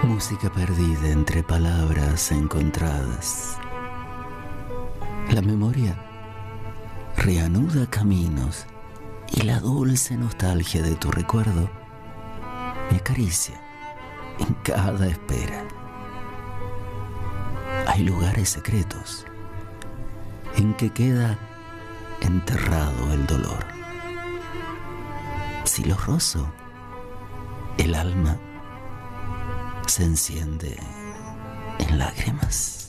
Música perdida entre palabras encontradas. La memoria reanuda caminos y la dulce nostalgia de tu recuerdo me acaricia en cada espera. Hay lugares secretos en que queda enterrado el dolor. Si lo rozo, el alma se enciende en lágrimas.